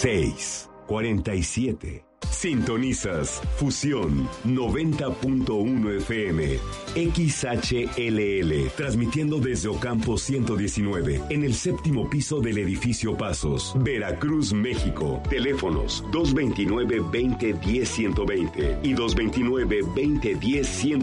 647. Sintonizas Fusión 90.1 FM, XHLL, transmitiendo desde Ocampo 119, en el 7º piso del edificio Pasos, Veracruz, México. Teléfonos 229-2010-120 y 229-2010-120.